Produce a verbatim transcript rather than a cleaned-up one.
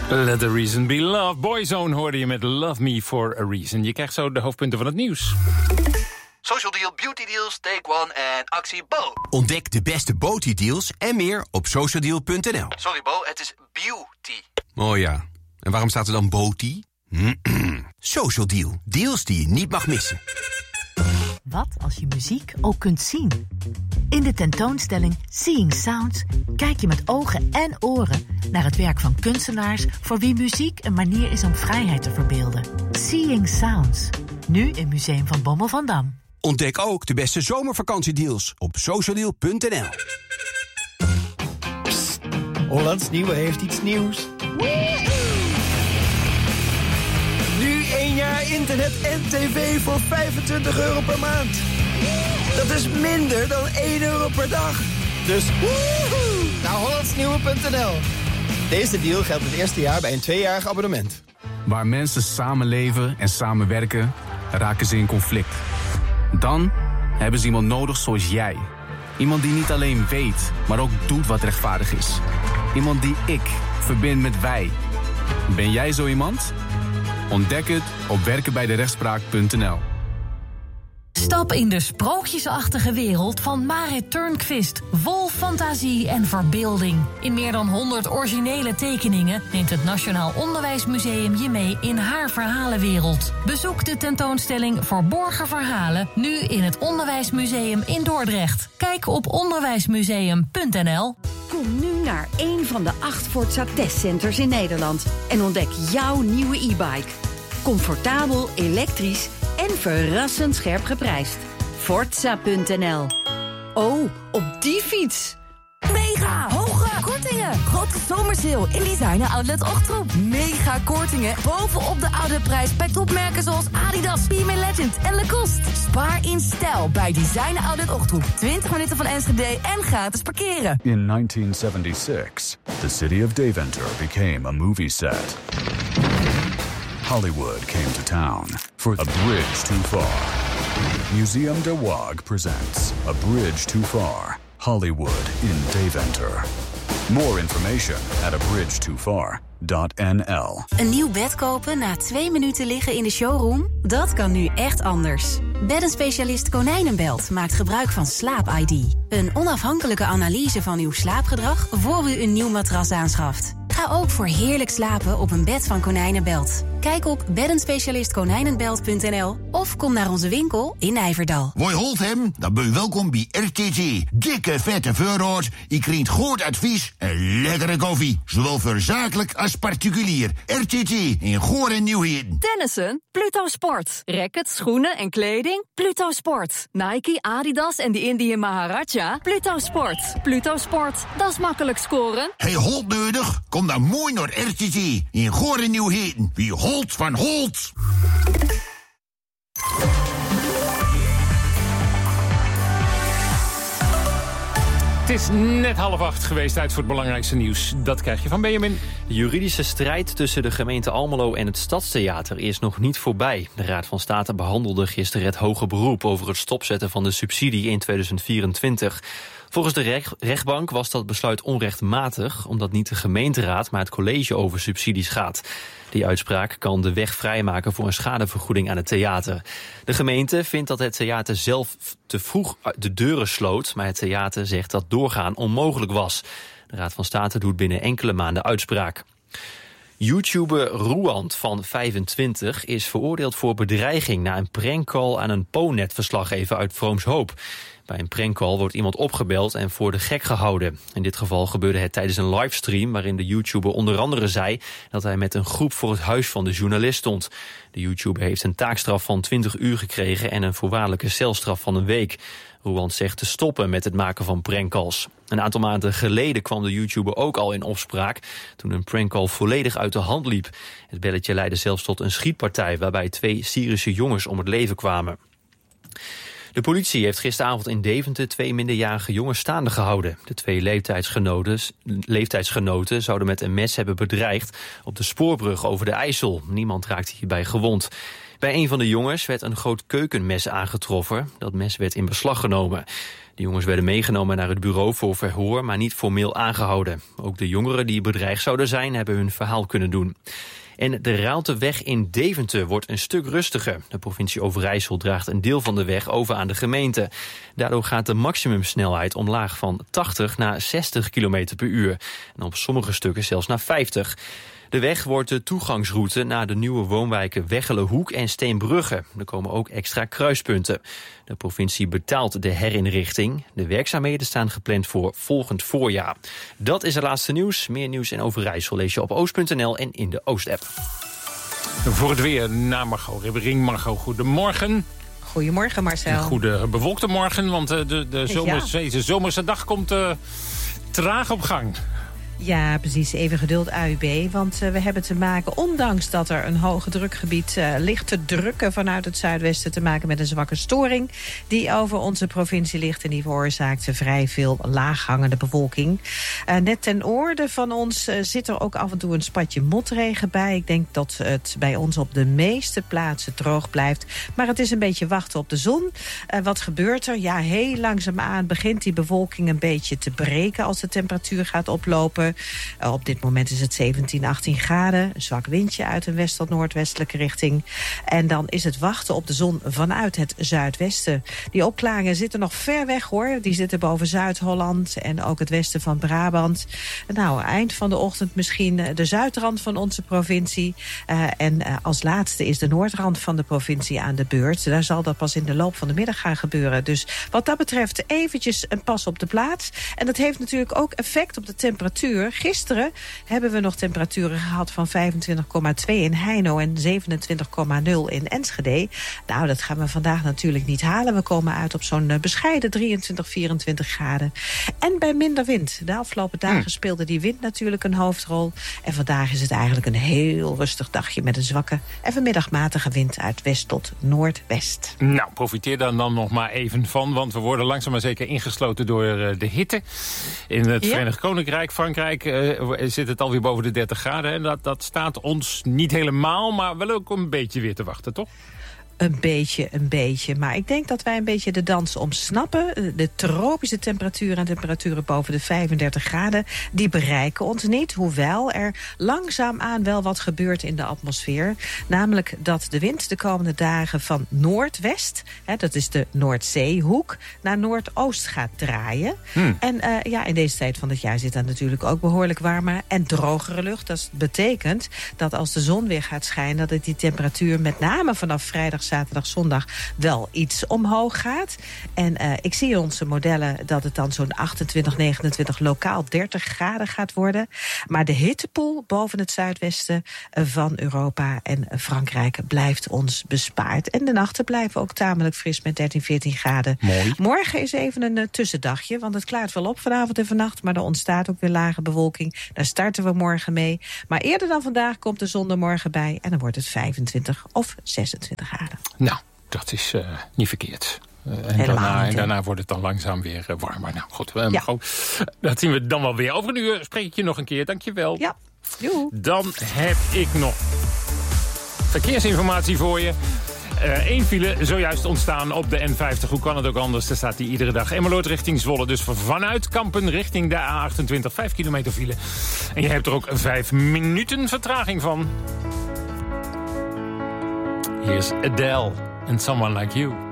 Let the reason be love. Boyzone hoorde je met Love Me for a Reason. Je krijgt zo de hoofdpunten van het nieuws. Social Deal, Beauty Deals, Take One en actie Bo. Ontdek de beste Beauty deals en meer op social deal punt n l. Sorry Bo, het is beauty. Oh ja, en waarom staat er dan Beauty? Social Deal, deals die je niet mag missen. Wat als je muziek ook kunt zien? In de tentoonstelling Seeing Sounds kijk je met ogen en oren naar het werk van kunstenaars voor wie muziek een manier is om vrijheid te verbeelden. Seeing Sounds, nu in Museum van Bommel van Dam. Ontdek ook de beste zomervakantiedeals op social deal punt n l. Psst, Hollands Nieuwe heeft iets nieuws. Nu één jaar internet en tv voor vijfentwintig euro per maand. Dat is minder dan één euro per dag. Dus woehoe, naar hollandsnieuwe punt n l. Deze deal geldt het eerste jaar bij een tweejarig abonnement. Waar mensen samenleven en samenwerken, raken ze in conflict. Dan hebben ze iemand nodig zoals jij. Iemand die niet alleen weet, maar ook doet wat rechtvaardig is. Iemand die ik verbind met wij. Ben jij zo iemand? Ontdek het op werken bij de rechtspraak punt n l. Stap in de sprookjesachtige wereld van Marit Turnquist. Vol fantasie en verbeelding. In meer dan honderd originele tekeningen neemt het Nationaal Onderwijsmuseum je mee in haar verhalenwereld. Bezoek de tentoonstelling Verborgen Verhalen nu in het Onderwijsmuseum in Dordrecht. Kijk op onderwijsmuseum punt n l. Kom nu naar een van de acht Forza testcenters in Nederland en ontdek jouw nieuwe e-bike. Comfortabel, elektrisch en verrassend scherp geprijsd. Forza punt n l. Oh, op die fiets! Mega hoge kortingen. Grote zomersale in Designer Outlet Ochtroep. Mega kortingen bovenop de oude prijs bij topmerken zoals Adidas, P M A Legend en Lacoste. Spaar in stijl bij Designer Outlet Ochtroep. twintig minuten van Enschede en gratis parkeren. In nineteen seventy-six, the city of Deventer became a movie set. Hollywood came to town for A Bridge Too Far. Museum de Waag presents A Bridge Too Far, Hollywood in Deventer. More information at a bridge too far dot n l. Een nieuw bed kopen na twee minuten liggen in de showroom? Dat kan nu echt anders. Beddenspecialist Konijnenbelt maakt gebruik van Slaap I D. Een onafhankelijke analyse van uw slaapgedrag voor u een nieuw matras aanschaft. Ga ook voor heerlijk slapen op een bed van Konijnenbelt. Kijk op beddenspecialist konijnenbelt punt n l of kom naar onze winkel in Nijverdal. Woi holt hem? Dan ben je welkom bij R T T. Dikke vette voorraad. Je krijgt goed advies en lekkere koffie. Zowel voor zakelijk als particulier. R T T in Goor en Nieuwheden. Tennissen? Pluto Sport. Rackets, schoenen en kleding? Pluto Sport. Nike, Adidas en de Indian Maharaja? Pluto Sport. Pluto Sport. Dat is makkelijk scoren. Hey, holt nodig? Kom dan mooi naar R T T in Goor en Nieuwheden. Wie holt van Holt. Het is net half acht geweest, tijd voor het belangrijkste nieuws. Dat krijg je van Benjamin. De juridische strijd tussen de gemeente Almelo en het Stadstheater is nog niet voorbij. De Raad van State behandelde gisteren het hoge beroep over het stopzetten van de subsidie in tweeduizend vierentwintig. Volgens de rechtbank was dat besluit onrechtmatig, omdat niet de gemeenteraad, maar het college over subsidies gaat. Die uitspraak kan de weg vrijmaken voor een schadevergoeding aan het theater. De gemeente vindt dat het theater zelf te vroeg de deuren sloot, maar het theater zegt dat doorgaan onmogelijk was. De Raad van State doet binnen enkele maanden uitspraak. YouTuber Roeland van vijfentwintig is veroordeeld voor bedreiging na een prankcall aan een Po-net-verslaggever uit Vroomshoop. Bij een prankcall wordt iemand opgebeld en voor de gek gehouden. In dit geval gebeurde het tijdens een livestream waarin de YouTuber onder andere zei dat hij met een groep voor het huis van de journalist stond. De YouTuber heeft een taakstraf van twintig uur gekregen en een voorwaardelijke celstraf van een week. Roeland zegt te stoppen met het maken van prankcalls. Een aantal maanden geleden kwam de YouTuber ook al in opspraak toen een prankcall volledig uit de hand liep. Het belletje leidde zelfs tot een schietpartij waarbij twee Syrische jongens om het leven kwamen. De politie heeft gisteravond in Deventer twee minderjarige jongens staande gehouden. De twee leeftijdsgenoten, leeftijdsgenoten zouden met een mes hebben bedreigd op de spoorbrug over de IJssel. Niemand raakte hierbij gewond. Bij een van de jongens werd een groot keukenmes aangetroffen. Dat mes werd in beslag genomen. De jongens werden meegenomen naar het bureau voor verhoor, maar niet formeel aangehouden. Ook de jongeren die bedreigd zouden zijn, hebben hun verhaal kunnen doen. En de Raalteweg in Deventer wordt een stuk rustiger. De provincie Overijssel draagt een deel van de weg over aan de gemeente. Daardoor gaat de maximumsnelheid omlaag van tachtig naar zestig kilometer per uur. En op sommige stukken zelfs naar vijftig. De weg wordt de toegangsroute naar de nieuwe woonwijken Weggelenhoek en Steenbrugge. Er komen ook extra kruispunten. De provincie betaalt de herinrichting. De werkzaamheden staan gepland voor volgend voorjaar. Dat is het laatste nieuws. Meer nieuws in Overijssel lees je op oost punt n l en in de Oost-app. Voor het weer naar Margot Ribbering. Margot, goedemorgen. Goedemorgen, Marcel. Een goede bewolkte morgen, want de, de zomers, ja. deze zomerse dag komt uh, traag op gang. Ja, precies. Even geduld, A U B. Want uh, we hebben te maken, ondanks dat er een hoge drukgebied uh, ligt te drukken vanuit het zuidwesten, te maken met een zwakke storing die over onze provincie ligt. En die veroorzaakt vrij veel laaghangende bewolking. Uh, net ten oorde van ons uh, zit er ook af en toe een spatje motregen bij. Ik denk dat het bij ons op de meeste plaatsen droog blijft. Maar het is een beetje wachten op de zon. Uh, wat gebeurt er? Ja, heel langzaamaan begint die bewolking een beetje te breken als de temperatuur gaat oplopen. Uh, op dit moment is het zeventien, achttien graden. Een zwak windje uit een west- tot noordwestelijke richting. En dan is het wachten op de zon vanuit het zuidwesten. Die opklaringen zitten nog ver weg, hoor. Die zitten boven Zuid-Holland en ook het westen van Brabant. Nou, eind van de ochtend misschien de zuidrand van onze provincie. Uh, en uh, als laatste is de noordrand van de provincie aan de beurt. Daar zal dat pas in de loop van de middag gaan gebeuren. Dus wat dat betreft eventjes een pas op de plaats. En dat heeft natuurlijk ook effect op de temperatuur. Gisteren hebben we nog temperaturen gehad van vijfentwintig komma twee in Heino en zevenentwintig komma nul in Enschede. Nou, dat gaan we vandaag natuurlijk niet halen. We komen uit op zo'n bescheiden drieëntwintig, vierentwintig graden. En bij minder wind. De afgelopen dagen hmm. speelde die wind natuurlijk een hoofdrol. En vandaag is het eigenlijk een heel rustig dagje met een zwakke en vanmiddag matige wind uit west tot noordwest. Nou, profiteer daar dan nog maar even van, want we worden langzaam maar zeker ingesloten door de hitte. In het ja. Verenigd Koninkrijk, Frankrijk, Uh, zit het alweer boven de dertig graden. En dat, dat staat ons niet helemaal, maar wel ook een beetje weer te wachten, toch? Een beetje, een beetje. Maar ik denk dat wij een beetje de dans omsnappen. De tropische temperaturen en temperaturen boven de vijfendertig graden... die bereiken ons niet. Hoewel er langzaamaan wel wat gebeurt in de atmosfeer. Namelijk dat de wind de komende dagen van noordwest... Hè, dat is de Noordzeehoek, naar noordoost gaat draaien. Hmm. En uh, ja, in deze tijd van het jaar zit dat natuurlijk ook behoorlijk warmer en drogere lucht. Dat betekent dat als de zon weer gaat schijnen... dat het die temperatuur met name vanaf vrijdag, zaterdag, zondag wel iets omhoog gaat. En uh, ik zie in onze modellen dat het dan zo'n achtentwintig, negenentwintig, lokaal dertig graden gaat worden. Maar de hittepoel boven het zuidwesten van Europa en Frankrijk blijft ons bespaard. En de nachten blijven ook tamelijk fris met dertien, veertien graden. Mooi. Morgen is even een uh, tussendagje, want het klaart wel op vanavond en vannacht, maar er ontstaat ook weer lage bewolking. Daar starten we morgen mee. Maar eerder dan vandaag komt de zon er morgen bij en dan wordt het vijfentwintig of zesentwintig graden. Nou, dat is uh, niet verkeerd. Uh, en, daarna, niet, en daarna wordt het dan langzaam weer uh, warmer. Nou goed, uh, ja. Goed, dat zien we dan wel weer. Over een uur spreek ik je nog een keer. Dankjewel. Ja, joe. Dan heb ik nog verkeersinformatie voor je. Eén uh, file zojuist ontstaan op de N vijftig. Hoe kan het ook anders? Daar staat die iedere dag. Emmeloord richting Zwolle. Dus vanuit Kampen richting de A achtentwintig. Vijf kilometer file. En je hebt er ook vijf minuten vertraging van. Here's Adele and Someone Like You.